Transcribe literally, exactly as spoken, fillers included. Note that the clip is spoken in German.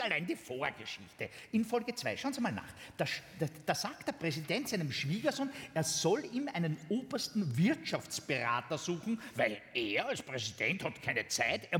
allein die Vorgeschichte. In Folge zwei, schauen Sie mal nach. Da, da, da sagt der Präsident seinem Schwiegersohn, er soll ihm einen obersten Wirtschaftsberater suchen, weil er als Präsident hat keine Zeit, er